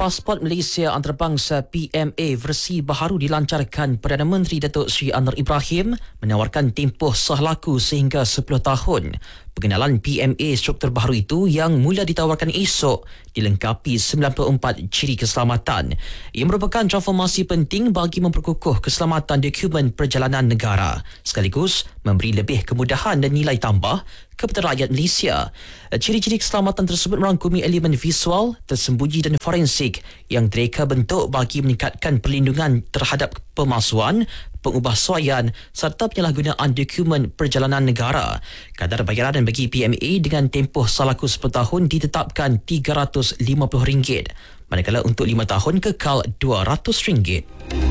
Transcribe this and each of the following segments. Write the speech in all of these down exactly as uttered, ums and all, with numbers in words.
Pasport Malaysia Antarabangsa P M A versi baharu dilancarkan Perdana Menteri Datuk Seri Anwar Ibrahim menawarkan tempoh sah laku sehingga sepuluh tahun. Pengenalan P M A struktur baharu itu yang mula ditawarkan esok dilengkapi sembilan puluh empat ciri keselamatan. Ia merupakan transformasi penting bagi memperkukuh keselamatan dokumen perjalanan negara sekaligus memberi lebih kemudahan dan nilai tambah kepada rakyat Malaysia. Ciri-ciri keselamatan tersebut merangkumi elemen visual, tersembunyi dan forensik yang direka bentuk bagi meningkatkan perlindungan terhadap pemalsuan, pengubahsuaian serta penyalahgunaan dokumen perjalanan negara. Kadar bayaran bagi P M A dengan tempoh sah laku sepuluh tahun ditetapkan tiga ratus lima puluh ringgit, manakala untuk lima tahun kekal dua ratus ringgit.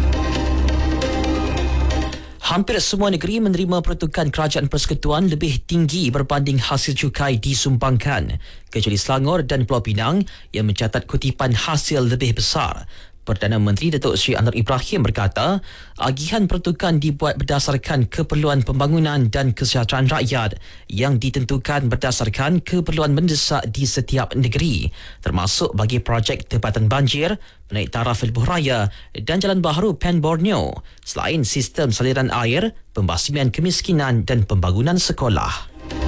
Hampir semua negeri menerima peruntukan kerajaan persekutuan lebih tinggi berbanding hasil cukai disumbangkan, kecuali Selangor dan Pulau Pinang yang mencatat kutipan hasil lebih besar. Perdana Menteri Datuk Seri Anwar Ibrahim berkata, agihan peruntukan dibuat berdasarkan keperluan pembangunan dan kesihatan rakyat yang ditentukan berdasarkan keperluan mendesak di setiap negeri, termasuk bagi projek tempatan banjir, menaik taraf lebuh raya dan jalan baharu Pen Borneo, selain sistem saliran air, pembasmian kemiskinan dan pembangunan sekolah.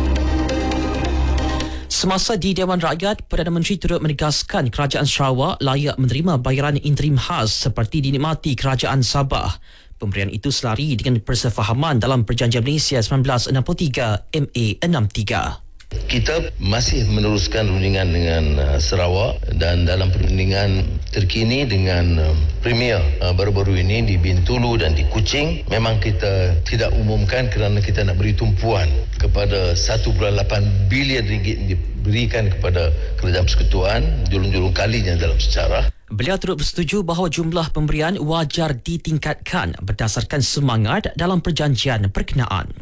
Semasa di Dewan Rakyat, Perdana Menteri turut menegaskan kerajaan Sarawak layak menerima bayaran interim khas seperti dinikmati kerajaan Sabah. Pemberian itu selari dengan persefahaman dalam Perjanjian Malaysia seribu sembilan ratus enam puluh tiga M A enam puluh tiga. Kita masih meneruskan rundingan dengan uh, Sarawak dan dalam perundingan terkini dengan uh, Premier uh, baru-baru ini di Bintulu dan di Kuching, memang kita tidak umumkan kerana kita nak beri tumpuan kepada satu perpuluhan lapan bilion ringgit yang diberikan kepada kerajaan persekutuan julung-julung kalinya dalam sejarah. Beliau turut bersetuju bahawa jumlah pemberian wajar ditingkatkan berdasarkan semangat dalam perjanjian berkenaan.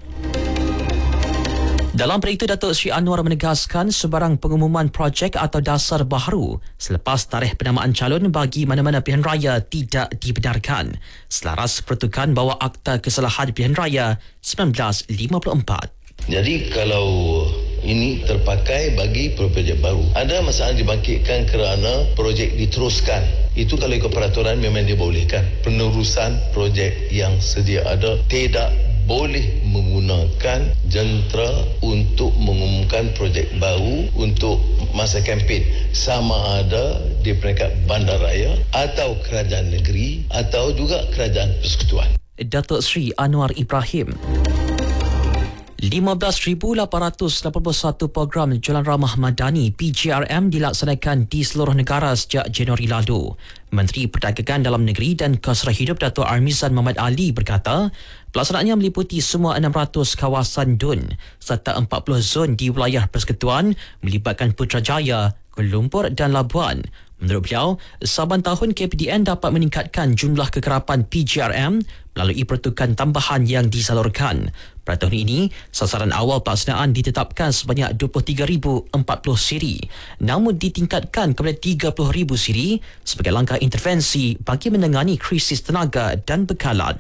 Dalam perkara itu, Datuk Seri Anwar menegaskan sebarang pengumuman projek atau dasar baharu selepas tarikh penamaan calon bagi mana-mana pilihan raya tidak dibenarkan, selaras peruntukan bawah Akta Kesalahan Pilihan Raya seribu sembilan ratus lima puluh empat. Jadi kalau ini terpakai bagi projek baru, ada masalah dibangkitkan kerana projek diteruskan. Itu kalau ikut peraturan memang dibolehkan. Penerusan projek yang sedia ada tidak boleh menggunakan jentera untuk mengumumkan projek baru untuk masa kempen, sama ada di peringkat bandaraya atau kerajaan negeri atau juga kerajaan persekutuan. Datuk Seri Anwar Ibrahim. lima belas ribu lapan ratus lapan puluh satu program Jualan Ramah Madani P J R M dilaksanakan di seluruh negara sejak Januari lalu. Menteri Perdagangan Dalam Negeri dan Kesedaran Hidup Datuk Armizan Muhammad Ali berkata, pelaksanaannya meliputi semua enam ratus kawasan D U N serta empat puluh zon di wilayah persekutuan melibatkan Putrajaya, Kuala Lumpur dan Labuan. Menurut beliau, saban tahun K P D N dapat meningkatkan jumlah kekerapan P J R M melalui peruntukan tambahan yang disalurkan. Pada tahun ini, sasaran awal pelaksanaan ditetapkan sebanyak dua puluh tiga ribu empat puluh siri, namun ditingkatkan kepada tiga puluh ribu siri sebagai langkah intervensi bagi menangani krisis tenaga dan bekalan.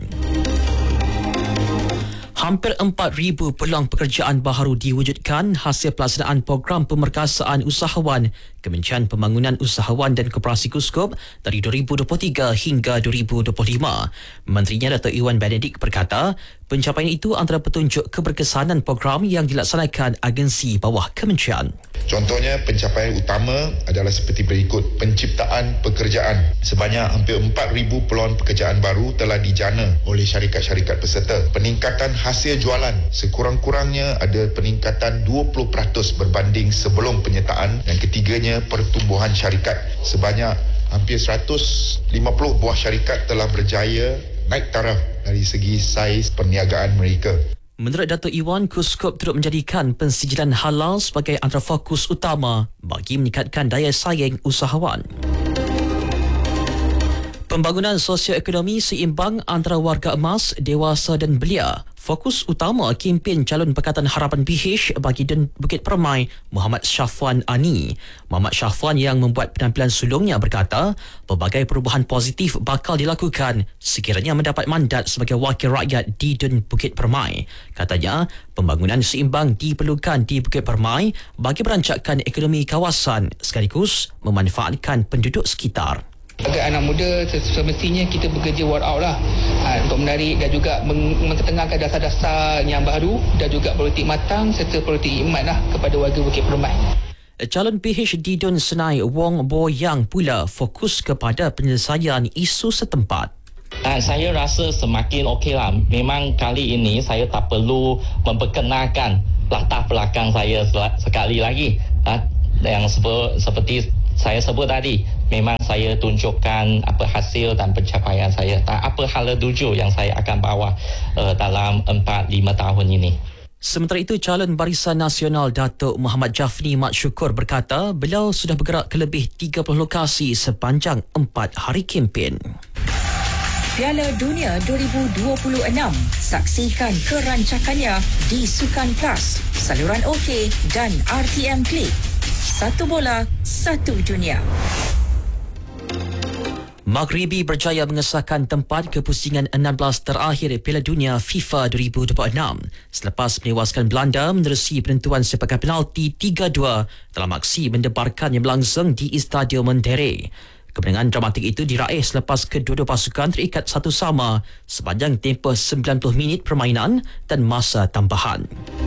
Hampir empat ribu peluang pekerjaan baharu diwujudkan hasil pelaksanaan program pemerkasaan usahawan Kementerian Pembangunan Usahawan dan Koperasi Kuskup dari dua ribu dua puluh tiga hingga dua ribu dua puluh lima. Menterinya Datuk Iwan Benedict berkata, pencapaian itu antara petunjuk keberkesanan program yang dilaksanakan agensi bawah kementerian. Contohnya, pencapaian utama adalah seperti berikut. Penciptaan pekerjaan. Sebanyak hampir empat ribu peluang pekerjaan baru telah dijana oleh syarikat-syarikat peserta. Peningkatan hasil jualan. Sekurang-kurangnya ada peningkatan dua puluh peratus berbanding sebelum penyertaan. Yang ketiganya, pertumbuhan syarikat. Sebanyak hampir seratus lima puluh buah syarikat telah berjaya naik taraf dari segi saiz perniagaan mereka. Menurut Datuk Iwan, Kuskup turut menjadikan pensijilan halal sebagai antara fokus utama bagi meningkatkan daya saing usahawan. Pembangunan sosioekonomi seimbang antara warga emas, dewasa dan belia. Fokus utama kempen calon Pakatan Harapan B H bagi Dan Bukit Permai, Muhammad Syafwan Ani. Muhammad Syafwan yang membuat penampilan sulungnya berkata, pelbagai perubahan positif bakal dilakukan sekiranya mendapat mandat sebagai wakil rakyat di Dan Bukit Permai. Katanya, pembangunan seimbang diperlukan di Bukit Permai bagi merancangkan ekonomi kawasan sekaligus memanfaatkan penduduk sekitar. Agar anak muda semestinya kita bekerja war out lah ha, untuk menarik dan juga mengetengahkan dasar-dasar yang baru dan juga politik matang serta politik iman lah kepada warga Bukit Permai. Calon P H D Dun Senai Wong Bo Yang pula fokus kepada penyelesaian isu setempat. Uh, saya rasa semakin okey lah. Memang kali ini saya tak perlu memperkenalkan latar belakang saya sekali lagi. Uh, yang sepe, seperti saya sebut tadi, memang saya tunjukkan apa hasil dan pencapaian saya. Dan apa hala tuju yang saya akan bawa uh, dalam empat lima tahun ini. Sementara itu, calon Barisan Nasional Datuk Muhammad Jafni Mat Syukur berkata beliau sudah bergerak ke lebih tiga puluh lokasi sepanjang empat hari kempen. Piala Dunia dua ribu dua puluh enam. Saksikan kerancakannya di Sukan Plus, saluran OK dan R T M Klik. Satu bola, satu dunia. Maghribi berjaya mengesahkan tempat ke pusingan enam belas terakhir Piala Dunia FIFA dua ribu dua puluh enam selepas menewaskan Belanda menerusi penentuan sepakan penalti tiga dua dalam aksi mendebarkan yang berlangsung di Estadio Monterrey. Kemenangan dramatik itu diraih selepas kedua-dua pasukan terikat satu sama sepanjang tempoh sembilan puluh minit permainan dan masa tambahan.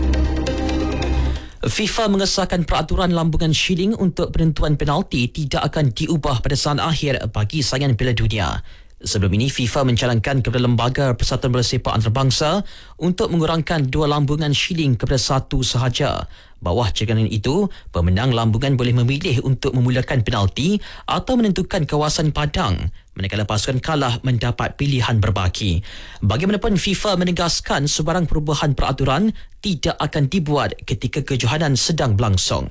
FIFA mengesahkan peraturan lambungan shilling untuk penentuan penalti tidak akan diubah pada saat akhir bagi saingan Piala Dunia. Sebelum ini, FIFA mencalonkan kepada Lembaga Persatuan Bola Sepak Antarabangsa untuk mengurangkan dua lambungan shilling kepada satu sahaja. Bawah cadangan itu, pemenang lambungan boleh memilih untuk memulakan penalti atau menentukan kawasan padang, manakala pasukan kalah mendapat pilihan berbaki. Bagaimanapun, FIFA menegaskan sebarang perubahan peraturan tidak akan dibuat ketika kejohanan sedang berlangsung.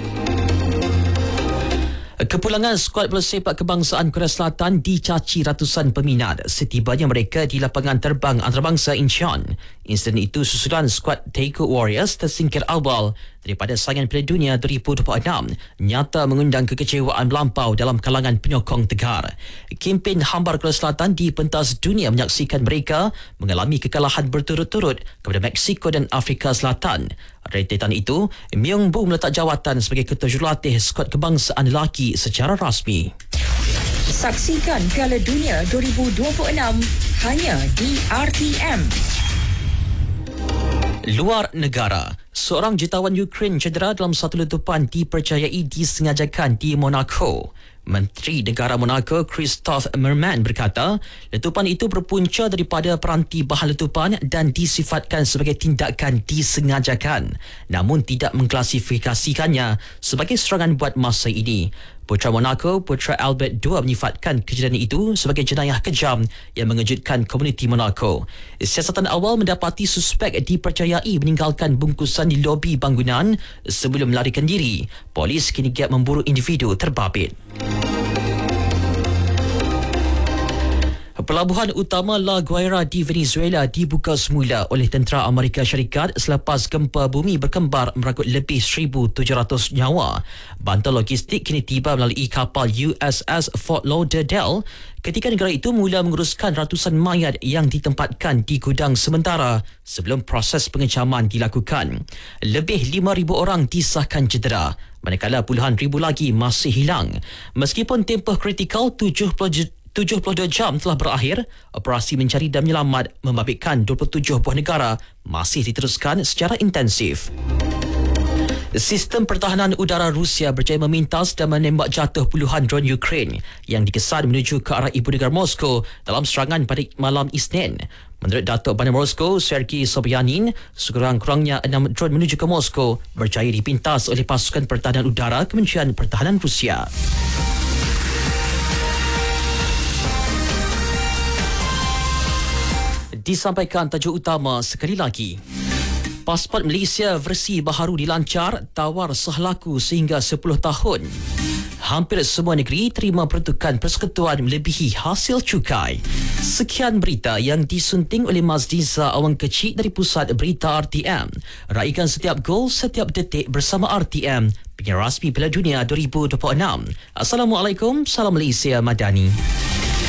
Kepulangan skuad bola sepak kebangsaan Korea Selatan dicaci ratusan peminat setibanya mereka di lapangan terbang antarabangsa Incheon. Insiden itu susulan skuad Daegu Warriors tersingkir awal daripada saingan Piala Dunia dua ribu dua puluh enam nyata mengundang kekecewaan melampau dalam kalangan penyokong tegar. Kempen hambar Korea Selatan di pentas dunia menyaksikan mereka mengalami kekalahan berturut-turut kepada Meksiko dan Afrika Selatan. Rentetan itu, Myung Bu meletak jawatan sebagai ketua jurulatih skuad kebangsaan lelaki secara rasmi. Saksikan Piala Dunia dua ribu dua puluh enam hanya di R T M. Luar negara, seorang jutawan Ukraine cedera dalam satu letupan dipercayai disengajakan di Monaco. Menteri Negara Monaco Christophe Merman berkata, letupan itu berpunca daripada peranti bahan letupan dan disifatkan sebagai tindakan disengajakan, namun tidak mengklasifikasikannya sebagai serangan buat masa ini. Putera Monaco, Putera Albert kedua menyifatkan kejadian itu sebagai jenayah kejam yang mengejutkan komuniti Monaco. Siasatan awal mendapati suspek dipercayai meninggalkan bungkusan di lobi bangunan sebelum melarikan diri. Polis kini giat memburu individu terbabit. Pelabuhan utama La Guaira di Venezuela dibuka semula oleh tentera Amerika Syarikat selepas gempa bumi berkembar merangkut lebih seribu tujuh ratus nyawa. Bantuan logistik kini tiba melalui kapal U S S Fort Lauderdale ketika negara itu mula menguruskan ratusan mayat yang ditempatkan di gudang sementara sebelum proses pengecaman dilakukan. Lebih lima ribu orang disahkan cedera, manakala puluhan ribu lagi masih hilang. Meskipun tempoh kritikal tujuh puluh tujuh puluh dua jam telah berakhir, operasi mencari dan menyelamat membabitkan dua puluh tujuh buah negara masih diteruskan secara intensif. Sistem pertahanan udara Rusia berjaya memintas dan menembak jatuh puluhan drone Ukraine yang dikesan menuju ke arah ibu negara Moskow dalam serangan pada malam Isnin. Menurut Datuk Bandar Moskow, Sergei Sobyanin, sekurang-kurangnya enam drone menuju ke Moskow berjaya dipintas oleh pasukan pertahanan udara Kementerian Pertahanan Rusia. Disampaikan tajuk utama sekali lagi. Pasport Malaysia versi baharu dilancar, tawar sah laku sehingga sepuluh tahun. Hampir semua negeri terima peruntukan persekutuan melebihi hasil cukai. Sekian berita yang disunting oleh Mazdiza Awang Kecil dari Pusat Berita R T M. Raikan setiap gol, setiap detik bersama R T M, penyiar rasmi Piala Dunia dua ribu dua puluh enam. Assalamualaikum, salam Malaysia Madani.